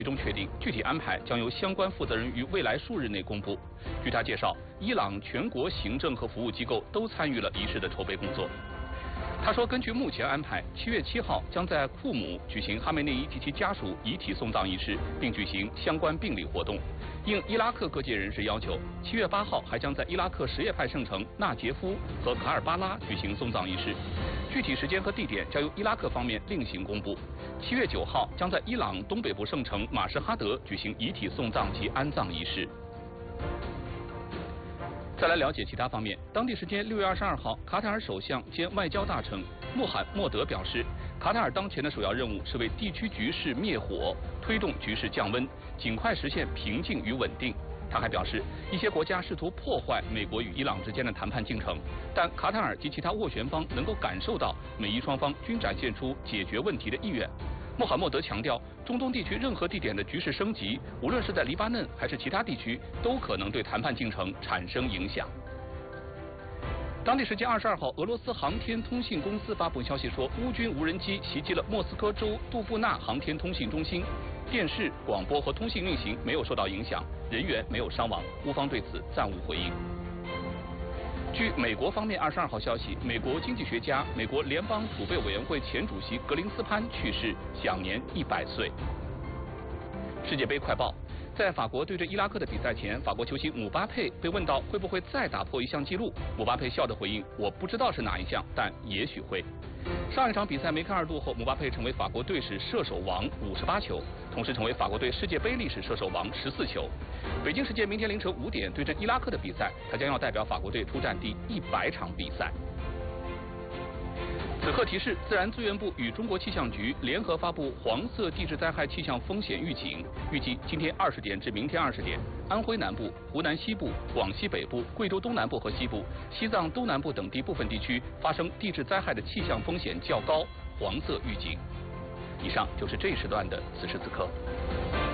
最终确定，具体安排将由相关负责人于未来数日内公布。据他介绍，伊朗全国行政和服务机构都参与了仪式的筹备工作。他说，根据目前安排，7月7号将在库姆举行哈梅内伊及其家属遗体送葬仪式，并举行相关殡礼活动。应伊拉克各界人士要求，7月8号还将在伊拉克什叶派圣城纳杰夫和卡尔巴拉举行送葬仪式，具体时间和地点将由伊拉克方面另行公布。7月9号将在伊朗东北部圣城马什哈德举行遗体送葬及安葬仪式。再来了解其他方面，当地时间6月22号，卡塔尔首相兼外交大臣穆罕默德表示，卡塔尔当前的首要任务是为地区局势灭火，推动局势降温，尽快实现平静与稳定。他还表示，一些国家试图破坏美国与伊朗之间的谈判进程，但卡塔尔及其他斡旋方能够感受到美伊双方均展现出解决问题的意愿。穆罕默德强调，中东地区任何地点的局势升级，无论是在黎巴嫩还是其他地区，都可能对谈判进程产生影响。当地时间22号，俄罗斯航天通信公司发布消息说，乌军无人机袭击了莫斯科州杜布纳航天通信中心，电视、广播和通信运行没有受到影响，人员没有伤亡，乌方对此暂无回应。据美国方面22号消息，美国经济学家、美国联邦储备委员会前主席格林斯潘去世，享年100岁。世界杯快报。在法国对阵伊拉克的比赛前，法国球星姆巴佩被问到会不会再打破一项纪录，姆巴佩笑着回应：“我不知道是哪一项，但也许会。”上一场比赛梅开二度后，姆巴佩成为法国队史射手王58球，同时成为法国队世界杯历史射手王14球。北京时间明天凌晨5点对阵伊拉克的比赛，他将要代表法国队出战第100场比赛。此刻提示：自然资源部与中国气象局联合发布黄色地质灾害气象风险预警，预计今天20点至明天20点，安徽南部、湖南西部、广西北部、贵州东南部和西部、西藏东南部等地部分地区发生地质灾害的气象风险较高，黄色预警。以上就是这一时段的此时此刻。